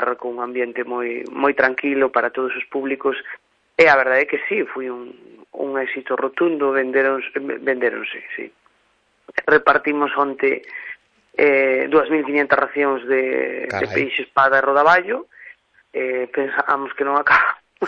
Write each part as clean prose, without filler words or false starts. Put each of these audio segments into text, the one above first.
con un ambiente moi tranquilo para todos os públicos, e a verdade é que sí, foi un éxito rotundo, vendéronse, sí. Repartimos onte 2.500 racións de peixe, espada e rodaballo, pensábamos que non acabamos,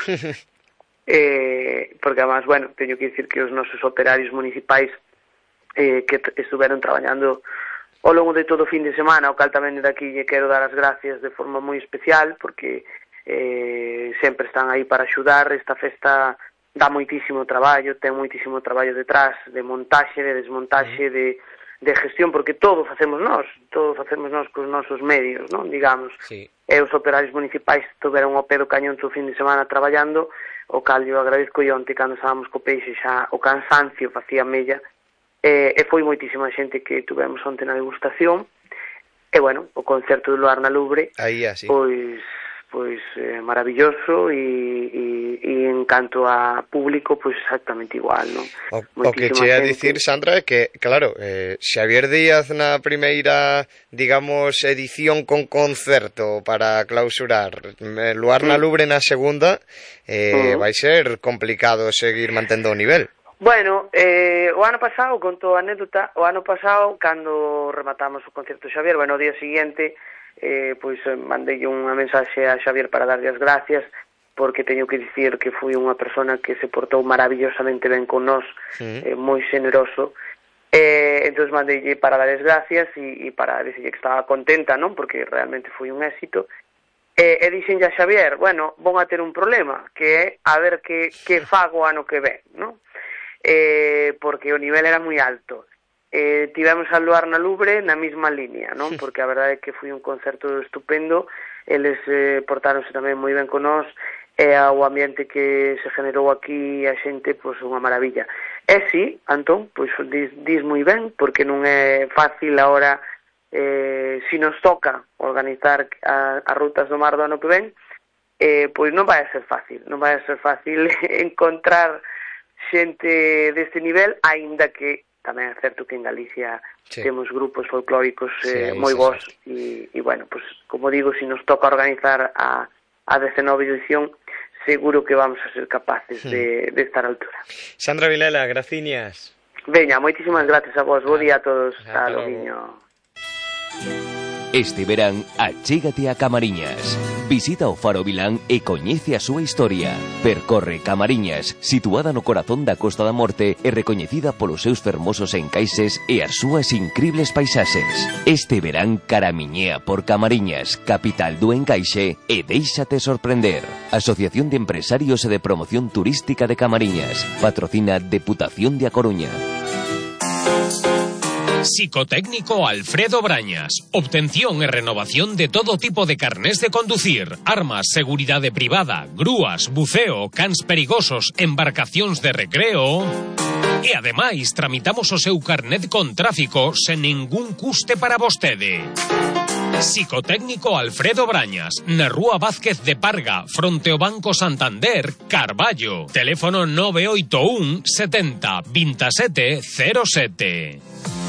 porque además, bueno, teño que dicir que os nosos operarios municipais que estuveron traballando ao longo de todo o fin de semana, o cal tamén daqui lle quero dar as gracias de forma moi especial, porque sempre están aí para axudar. Esta festa dá moitísimo traballo, ten moitísimo traballo detrás, de montaxe, de desmontaxe, de gestión, porque todo facemos nós cos nosos medios, non, digamos. Sí. E os operarios municipais estuveron ao pé do cañón todo o fin de semana traballando, o cal eu agradezco, e onte cando estábamos co peixe xa o cansancio facía mella, e foi moitísima xente que tuvemos onte na degustación. E bueno, o concerto de Luar na Lubre, aí así, pois maravilloso, e en canto a público, pois exactamente igual, non? O que che a dicir, Sandra, é que, claro, Xavier Díaz na primeira, digamos, edición con concerto para clausurar, Luar na Lubre na segunda, vai ser complicado seguir mantendo o nivel. Bueno, o ano pasado, conto a anécdota, o ano pasado, cando rematamos o concerto Xavier, bueno, o día seguinte, pois mandei unha mensaxe a Xavier para darlle as gracias, porque teño que dicir que foi unha persona que se portou maravillosamente ben con nós, moi xeneroso, entón mandeille para darles gracias e para dicirlle que estaba contenta, non? Porque realmente foi un éxito. E dixenlle a Xavier, bueno, vou a ter un problema, que é a ver que fago ano que ven, non? Porque o nivel era moi alto. Tivemos a Luar na Lubre na mesma línea, non? Porque a verdade é que foi un concerto estupendo, eles portáronse tamén moi ben con nós, e o ambiente que se generou aquí, a xente, pois unha maravilla. E sí, Antón, pois dis moi ben, porque non é fácil agora, se nos toca organizar as rutas do mar do ano que ven, pois non vai a ser fácil encontrar xente deste nivel, aínda que tamén é certo que en Galicia temos grupos folclóricos moi bons, e bueno, pues, como digo, se nos toca organizar a 19 edición, seguro que vamos a ser capaces de estar a altura. Sandra Vilela, graciñas. Veña, moitísimas gracias a vos, bo día a todos. Hasta logo. Este verán, achégate a Camariñas. Visita o Faro Vilán e coñece a súa historia. Percorre Camariñas, situada no corazón da Costa da Morte e recoñecida polos seus fermosos encaixes e as súas incribles paisaxes. Este verán caramiñea por Camariñas, capital do encaixe, e déixate sorprender. Asociación de Empresarios e de Promoción Turística de Camariñas. Patrocina Deputación de A Coruña. Psicotécnico Alfredo Brañas. Obtención e renovación de todo tipo de carnés de conducir, armas, seguridade privada, grúas, buceo, cans perigosos, embarcacións de recreo. E ademais tramitamos o seu carnet con tráfico sen ningún custe para vostede. Psicotécnico Alfredo Brañas, na Rúa Vázquez de Parga, fronte ao Banco Santander, Carballo. Teléfono 981 70 27 07.